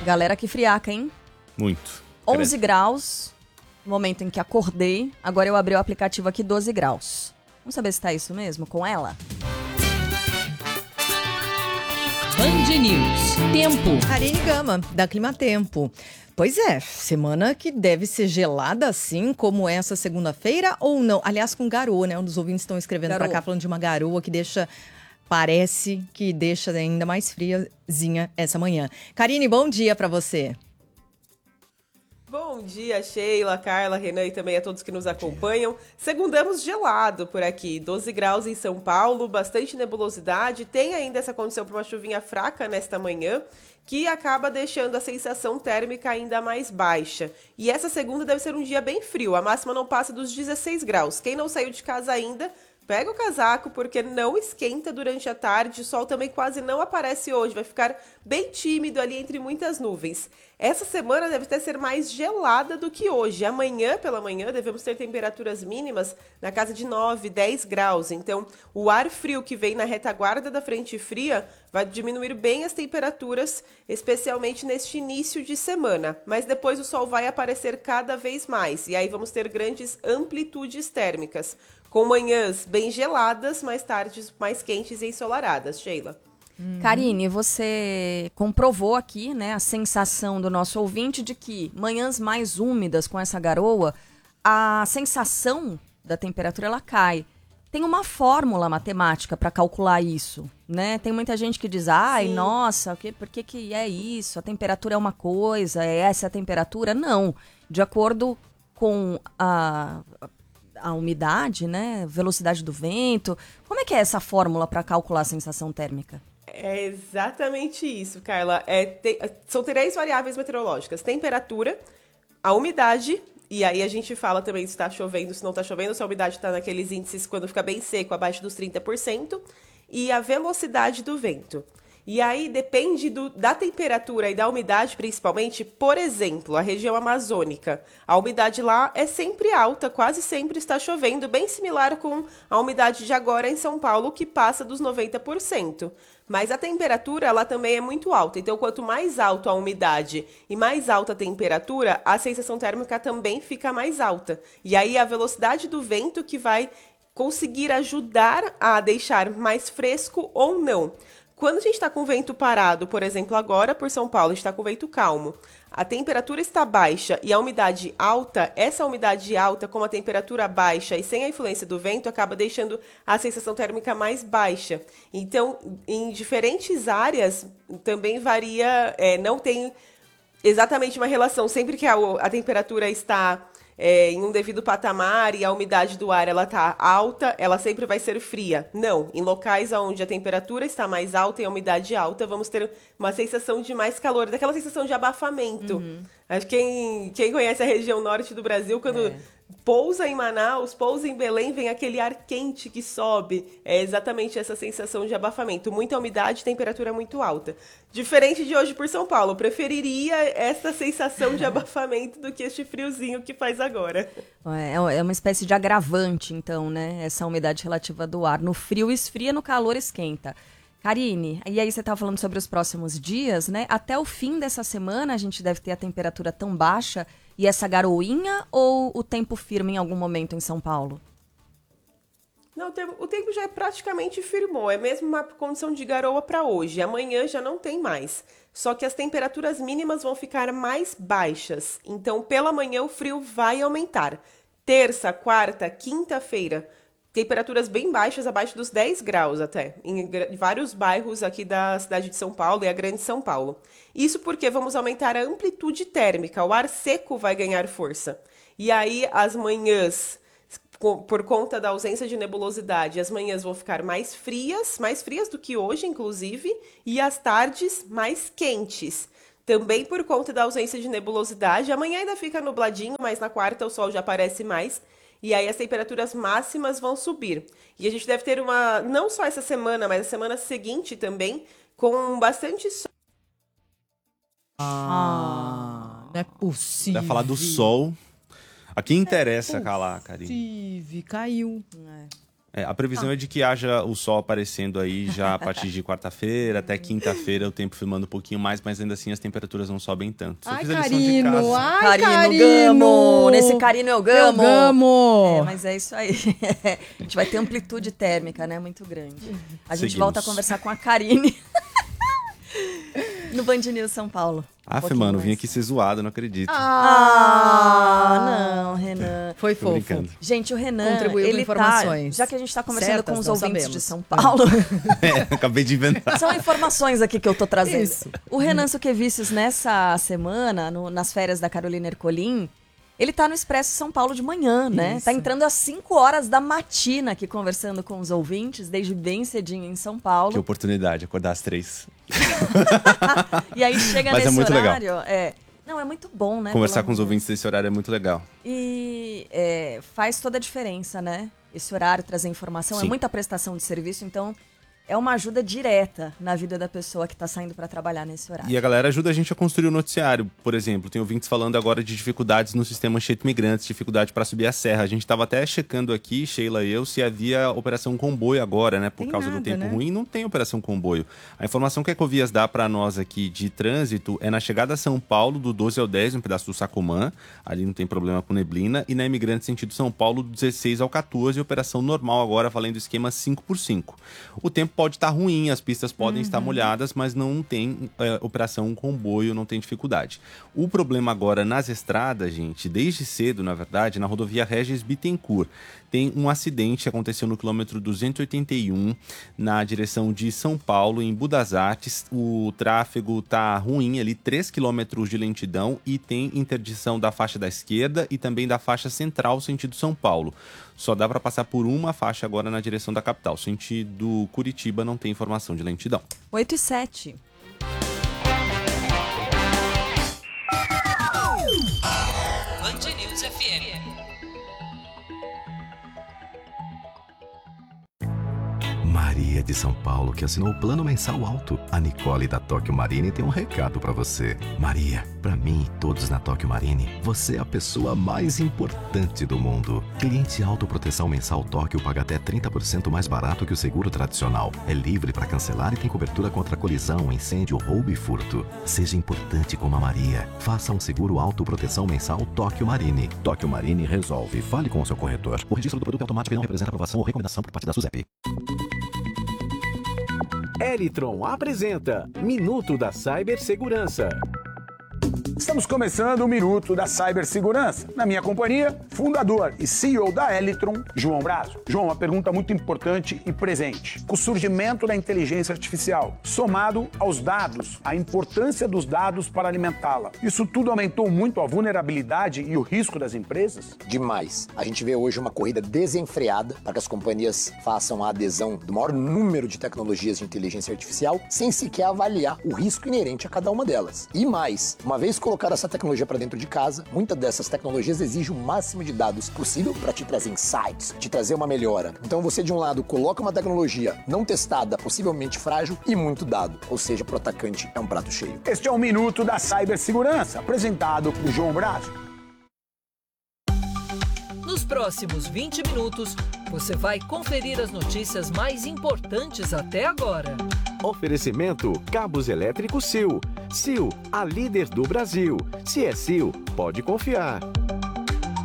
Galera, que friaca, hein? Muito. 11 graus, no momento em que acordei. Agora eu abri o aplicativo aqui, 12 graus. Vamos saber se tá isso mesmo com ela? Band News. Tempo. Karine Gama, da Climatempo. Pois é, semana que deve ser gelada assim como essa segunda-feira ou não? Aliás, com garoa, né? Um dos ouvintes estão escrevendo pra cá falando de uma garoa que parece que deixa ainda mais friazinha essa manhã. Karine, bom dia pra você. Bom dia, Sheila, Carla, Renan e também a todos que nos acompanham. Segundamos gelado por aqui, 12 graus em São Paulo, bastante nebulosidade. Tem ainda essa condição para uma chuvinha fraca nesta manhã, que acaba deixando a sensação térmica ainda mais baixa. E essa segunda deve ser um dia bem frio, a máxima não passa dos 16 graus. Quem não saiu de casa ainda, pega o casaco, porque não esquenta durante a tarde, o sol também quase não aparece hoje, vai ficar bem tímido ali entre muitas nuvens. Essa semana deve até ser mais gelada do que hoje. Amanhã, pela manhã, devemos ter temperaturas mínimas na casa de 9, 10 graus. Então, o ar frio que vem na retaguarda da frente fria vai diminuir bem as temperaturas, especialmente neste início de semana. Mas depois o sol vai aparecer cada vez mais, e aí vamos ter grandes amplitudes térmicas, com manhãs bem geladas, mais tardes mais quentes e ensolaradas. Sheila. Karine, você comprovou aqui, né, a sensação do nosso ouvinte de que manhãs mais úmidas com essa garoa, a sensação da temperatura ela cai. Tem uma fórmula matemática para calcular isso, né? Tem muita gente que diz, ai, Sim. nossa, por que é isso? A temperatura é uma coisa, é essa a temperatura? Não. De acordo com a umidade, né, velocidade do vento, como é que é essa fórmula para calcular a sensação térmica? É exatamente isso, Carla. São 3 variáveis meteorológicas: temperatura, a umidade, e aí a gente fala também se está chovendo, se não está chovendo, se a umidade está naqueles índices quando fica bem seco, abaixo dos 30%, e a velocidade do vento. E aí depende da temperatura e da umidade, principalmente. Por exemplo, a região amazônica. A umidade lá é sempre alta, quase sempre está chovendo, bem similar com a umidade de agora em São Paulo, que passa dos 90%. Mas a temperatura, ela também é muito alta. Então, quanto mais alta a umidade e mais alta a temperatura, a sensação térmica também fica mais alta. E aí a velocidade do vento que vai conseguir ajudar a deixar mais fresco ou não. Quando a gente está com o vento parado, por exemplo, agora por São Paulo, a gente está com o vento calmo, a temperatura está baixa e a umidade alta, essa umidade alta com a temperatura baixa e sem a influência do vento, acaba deixando a sensação térmica mais baixa. Então, em diferentes áreas, também varia, não tem exatamente uma relação. Sempre que a temperatura está em um devido patamar e a umidade do ar ela está alta, ela sempre vai ser fria. Não, em locais onde a temperatura está mais alta e a umidade alta, vamos ter uma sensação de mais calor, daquela sensação de abafamento. Acho que quem conhece a região norte do Brasil, quando pousa em Manaus, pousa em Belém, vem aquele ar quente que sobe. É exatamente essa sensação de abafamento. Muita umidade, temperatura muito alta. Diferente de hoje por São Paulo, eu preferiria essa sensação de abafamento do que este friozinho que faz agora. É uma espécie de agravante, então, né? Essa umidade relativa do ar. No frio esfria, no calor esquenta. Karine, e aí você estava falando sobre os próximos dias, né? Até o fim dessa semana a gente deve ter a temperatura tão baixa e essa garoinha, ou o tempo firme em algum momento em São Paulo? Não, o tempo já praticamente firmou. É mesmo uma condição de garoa para hoje. Amanhã já não tem mais. Só que as temperaturas mínimas vão ficar mais baixas. Então, pela manhã, o frio vai aumentar. Terça, quarta, quinta-feira, temperaturas bem baixas, abaixo dos 10 graus até, em vários bairros aqui da cidade de São Paulo e a Grande São Paulo. Isso porque vamos aumentar a amplitude térmica, o ar seco vai ganhar força. E aí as manhãs, por conta da ausência de nebulosidade, as manhãs vão ficar mais frias do que hoje, inclusive, e as tardes mais quentes. Também por conta da ausência de nebulosidade, amanhã ainda fica nubladinho, mas na quarta o sol já aparece mais. E aí as temperaturas máximas vão subir. E a gente deve ter não só essa semana, mas a semana seguinte também, com bastante sol. Não é possível. Vai falar do sol. A quem interessa calar, Karine. Possível, caiu. A previsão é de que haja o sol aparecendo aí já a partir de quarta-feira até quinta-feira, o tempo firmando um pouquinho mais, mas ainda assim as temperaturas não sobem tanto. Ai, Carino! Ai, Carino! Gamo! Nesse Carino eu gamo! Eu gamo! Mas é isso aí. A gente vai ter amplitude térmica, né? Muito grande. A gente volta a conversar com a Karine no Band News São Paulo. Mano, vim aqui ser zoado, não acredito. Não, Renan. Foi fofo. Brincando. Gente, o Renan, contribuiu com informações. Já que a gente tá conversando certas, com os ouvintes sabemos. de São Paulo. Acabei de inventar. São informações aqui que eu tô trazendo. Isso. O Renan Suquevicius, nessa semana, nas férias da Carolina Ercolim, ele tá no Expresso São Paulo de manhã, né? Isso. Tá entrando às 5 horas da matina aqui, conversando com os ouvintes, desde bem cedinho em São Paulo. Que oportunidade, acordar às 3. E aí chega Mas nesse muito horário... Não, é muito bom, né? Conversar com os ouvintes desse horário é muito legal. E faz toda a diferença, né? Esse horário, trazer informação, Sim. é muita prestação de serviço, então é uma ajuda direta na vida da pessoa que está saindo para trabalhar nesse horário. E a galera ajuda a gente a construir o noticiário. Por exemplo, tem ouvintes falando agora de dificuldades no sistema Anchieta Imigrantes, dificuldade para subir a serra. A gente estava até checando aqui, Sheila e eu, se havia operação comboio agora, né? Por causa do tempo ruim, não tem operação comboio. A informação que a Ecovias dá para nós aqui de trânsito é na chegada a São Paulo, do 12 ao 10, um pedaço do Sacomã, ali não tem problema com neblina, e na Imigrantes sentido São Paulo, do 16 ao 14, operação normal agora, valendo esquema 5x5. O tempo pode estar ruim, as pistas podem estar molhadas, mas não tem operação comboio, não tem dificuldade. O problema agora nas estradas, gente, desde cedo, na verdade, na rodovia Regis Bittencourt, tem um acidente que aconteceu no quilômetro 281, na direção de São Paulo, em Budas Artes. O tráfego tá ruim ali, 3 quilômetros de lentidão, e tem interdição da faixa da esquerda e também da faixa central, sentido São Paulo. Só dá para passar por uma faixa agora na direção da capital. Sentido Curitiba não tem informação de lentidão. 8h07. Band News FM. Maria de São Paulo, que assinou o plano mensal alto. A Nicole da Tóquio Marine tem um recado pra você. Maria, pra mim e todos na Tóquio Marine, você é a pessoa mais importante do mundo. Cliente autoproteção mensal Tóquio paga até 30% mais barato que o seguro tradicional. É livre para cancelar e tem cobertura contra colisão, incêndio, roubo e furto. Seja importante como a Maria. Faça um seguro autoproteção mensal Tóquio Marine. Tóquio Marine resolve. Fale com o seu corretor. O registro do produto é automático e não representa aprovação ou recomendação por parte da SUSEP. Elitron apresenta Minuto da Cibersegurança. Estamos começando o Minuto da Cibersegurança. Na minha companhia, fundador e CEO da Elitron, João Brazo. João, uma pergunta muito importante e presente. O surgimento da inteligência artificial, somado aos dados, a importância dos dados para alimentá-la. Isso tudo aumentou muito a vulnerabilidade e o risco das empresas? Demais. A gente vê hoje uma corrida desenfreada para que as companhias façam a adesão do maior número de tecnologias de inteligência artificial sem sequer avaliar o risco inerente a cada uma delas. E mais, uma vez colocar essa tecnologia para dentro de casa, muitas dessas tecnologias exigem o máximo de dados possível para te trazer insights, te trazer uma melhora. Então você, de um lado, coloca uma tecnologia não testada, possivelmente frágil e muito dado. Ou seja, para o atacante é um prato cheio. Este é o Minuto da Cibersegurança, apresentado por João Brazo. Nos próximos 20 minutos, você vai conferir as notícias mais importantes até agora. Oferecimento Cabos Elétricos Sil. Sil, a líder do Brasil. Se é Sil, pode confiar.